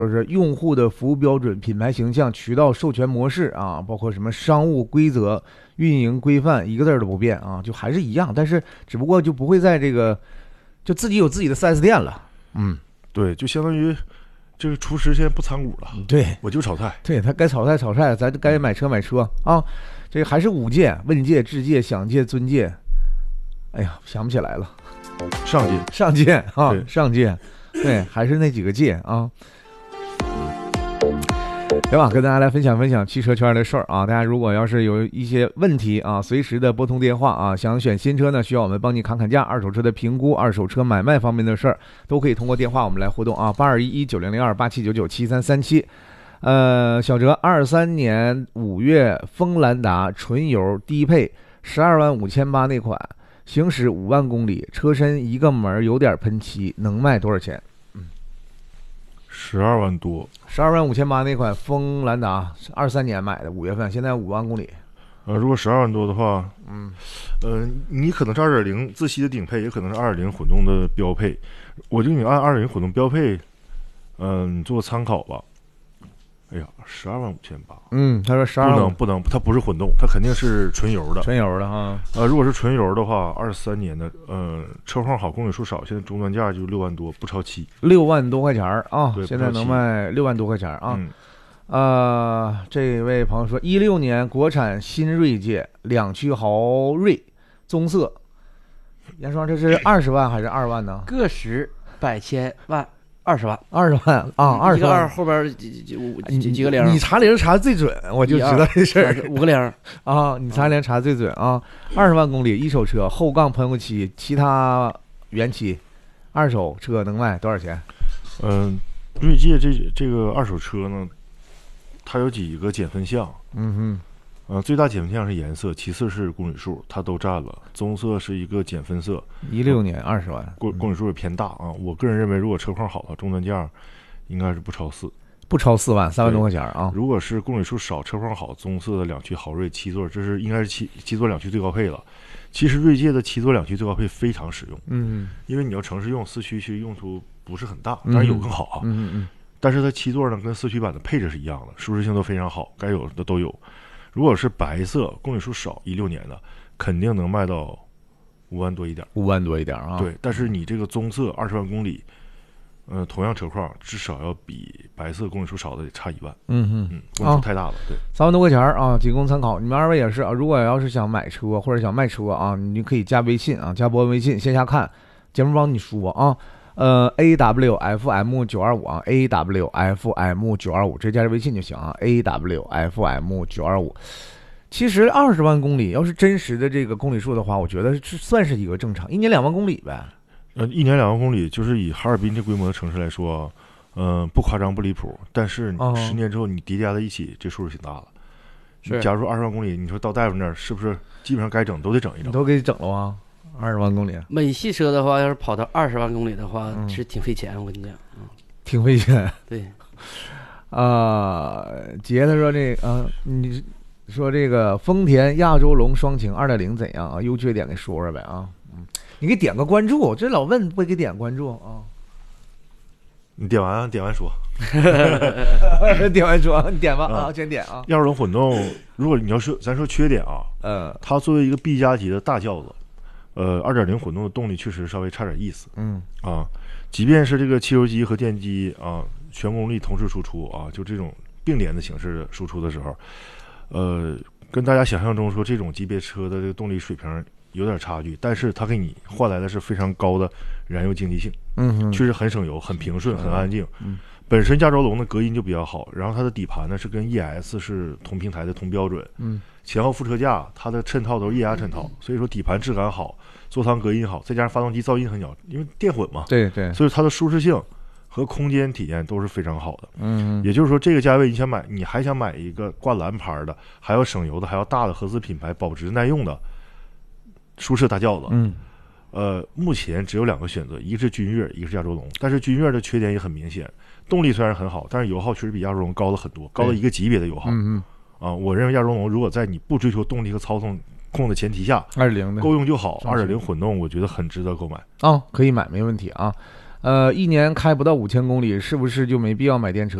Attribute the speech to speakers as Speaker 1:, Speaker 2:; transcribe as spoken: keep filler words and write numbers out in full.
Speaker 1: 就是用户的服务标准、品牌形象、渠道授权模式啊，包括什么商务规则、运营规范，一个字儿都不变啊，就还是一样，但是只不过就不会在这个就自己有自己的 四 S 店了。嗯，
Speaker 2: 对，就相当于这个厨师现在不参股了，
Speaker 1: 对，
Speaker 2: 我就炒菜，
Speaker 1: 对他该炒菜炒菜，咱该买车买车啊。这个还是五戒：问戒、智戒、想戒、尊戒。哎呀，想不起来了。
Speaker 2: 上戒，
Speaker 1: 上戒啊，上戒，对，还是那几个戒啊。行吧，跟大家来分享分享汽车圈的事儿啊。大家如果要是有一些问题啊，随时的拨通电话啊，想选新车呢，需要我们帮你砍砍价，二手车的评估、二手车买卖方面的事儿，都可以通过电话我们来互动啊。八二一一九零零二八七九九七三三七。呃，小哲，二三年五月锋兰达纯油低配，十二万五千八那款，行驶五万公里，车身一个门有点喷漆，能卖多少钱？
Speaker 2: 十二万多，
Speaker 1: 十二万五千八那款锋兰达，二三年买的，五月份，现在五万公里。
Speaker 2: 呃，如果十二万多的话，嗯，呃，你可能是二点零自吸的顶配，也可能是二点零混动的标配。我就你按二点零混动标配，嗯、呃，你做个参考吧。哎呀，十二万五千八。
Speaker 1: 嗯，他说十二
Speaker 2: 不能不能，它不是混动，它肯定是纯油的。
Speaker 1: 纯油的哈。
Speaker 2: 呃，如果是纯油的话，二三年的，呃，车况好，公里数少，现在终端价就六万多，不超七。
Speaker 1: 六万多块钱啊，
Speaker 2: 对，
Speaker 1: 现在能卖六万多块钱啊。
Speaker 2: 嗯。
Speaker 1: 呃，这位朋友说，一六年国产新锐界两驱豪锐棕色，严双，这是二十万还是二万呢？
Speaker 3: 个十百千万。二十万，
Speaker 1: 二十万啊，二十万，
Speaker 3: 一个二后边几几五几几个零，
Speaker 1: 你查零查最准，我就知道这事儿。
Speaker 3: 五个零
Speaker 1: 啊，你查零查最准啊！二十万公里一手车，后杠喷油漆，其他原漆，二手车能卖多少钱？
Speaker 2: 嗯，锐界这这个二手车呢，它有几个减分项。
Speaker 1: 嗯哼。
Speaker 2: 呃，最大减分项是颜色，其次是公里数，它都占了。棕色是一个减分色。
Speaker 1: 一六年二十万，
Speaker 2: 公公里数也偏大啊。我个人认为，如果车况好的话，终端价应该是不超四，
Speaker 1: 不超四万，三万多块钱啊。
Speaker 2: 如果是公里数少、车况好，棕色的两驱豪锐七座，这是应该是七七座两驱最高配了。其实锐界的七座两驱最高配非常实用，
Speaker 1: 嗯，
Speaker 2: 因为你要城市用，四驱其实用处不是很大，当然有更好啊。
Speaker 1: 嗯嗯。
Speaker 2: 但是它七座呢，跟四驱版的配置是一样的，舒适性都非常好，该有的都有。如果是白色，公里数少，一六年的，肯定能卖到五万多一点，
Speaker 1: 五万多一点啊。
Speaker 2: 对，但是你这个棕色二十万公里，呃，同样车况，至少要比白色公里数少的得差一万。
Speaker 1: 嗯哼，
Speaker 2: 嗯，公里数太大了，啊、对，
Speaker 1: 三万多块钱啊，仅供参考。你们二位也是啊，如果要是想买车或者想卖车啊，你可以加微信啊，加博文微信，线下看节目帮你说啊。呃 ，A W F M 九二五啊 ，A W F M 九二五，直接加微信就行啊 ，A W F M 九二五。其实二十万公里，要是真实的这个公里数的话，我觉得是算是一个正常，一年两万公里呗。
Speaker 2: 呃，一年两万公里，就是以哈尔滨这规模的城市来说，嗯、呃，不夸张不离谱。但是十年之后你叠加在一起，这数就挺大了。
Speaker 3: 是，
Speaker 2: 假如说二十万公里，你说到大夫那儿，是不是基本上该整都得整一整？
Speaker 1: 都给整了啊。二十万公里，
Speaker 3: 美系车的话，要是跑到二十万公里的话，
Speaker 1: 嗯、
Speaker 3: 是挺费钱。我跟你讲，嗯、
Speaker 1: 挺费钱。
Speaker 3: 对，
Speaker 1: 啊、呃，杰他说这啊、呃，你说这个丰田亚洲龙双擎二点零怎样啊？优缺点给说说呗啊。嗯，你给点个关注，这老问不给点关注啊？
Speaker 2: 你点完点完说，
Speaker 1: 点完说，你点吧啊，先点啊。
Speaker 2: 亚洲龙混动，如果你要说咱说缺点啊，
Speaker 1: 呃，
Speaker 2: 它作为一个 B 加级的大轿子。呃 ，二点零 混动的动力确实稍微差点意思，
Speaker 1: 嗯
Speaker 2: 啊，即便是这个汽油机和电机啊全功率同时输出啊，就这种并联的形式输出的时候，呃，跟大家想象中说这种级别车的这个动力水平有点差距，但是它给你换来的是非常高的燃油经济性，
Speaker 1: 嗯，
Speaker 2: 确实很省油、很平顺、很安静。
Speaker 1: 嗯，
Speaker 2: 本身亚洲龙的隔音就比较好，然后它的底盘呢是跟 E S 是同平台的同标准，
Speaker 1: 嗯。
Speaker 2: 前后副车架它的衬套都是液压衬套，所以说底盘质感好，座舱隔音好，再加上发动机噪音很小，因为电混嘛，
Speaker 1: 对对，
Speaker 2: 所以它的舒适性和空间体验都是非常好的。
Speaker 1: 嗯，
Speaker 2: 也就是说这个价位你想买，你还想买一个挂蓝牌的，还要省油的，还要大的合资品牌，保值耐用的舒适大轿子，
Speaker 1: 嗯，
Speaker 2: 呃，目前只有两个选择，一个是君越，一个是亚洲龙，但是君越的缺点也很明显，动力虽然很好，但是油耗确实比亚洲龙高了很多，高了一个级别的油耗。
Speaker 1: 嗯嗯。
Speaker 2: 啊，我认为亚洲龙如果在你不追求动力和操纵控的前提下，
Speaker 1: 二点零的
Speaker 2: 够用就好。二点零混动我觉得很值得购买
Speaker 1: 啊，可以买，没问题啊。 呃，一年开不到五千公里，是不是就没必要买电车